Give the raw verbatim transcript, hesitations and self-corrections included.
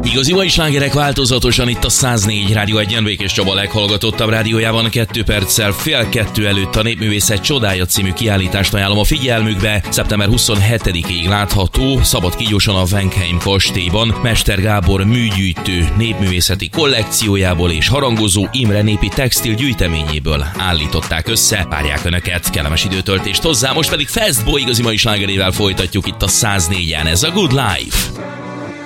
Igazi mai slágerek változatosan itt a száznégy Rádió egyen, Békés Csaba leghallgatottabb rádiójában kettő perccel fél kettő előtt a Népművészet csodája című kiállítást ajánlom a figyelmükbe. szeptember huszonhetedikéig látható Szabadkígyóson a Wenkheim kastélyban Mester Gábor műgyűjtő népművészeti kollekciójából és Harangozó Imre népi textil gyűjteményéből állították össze. Várják Önöket, kellemes időtöltést hozzá, most pedig Fastboy igazi mai slágerével folytatjuk itt a száznégyen. Ez a Good Life.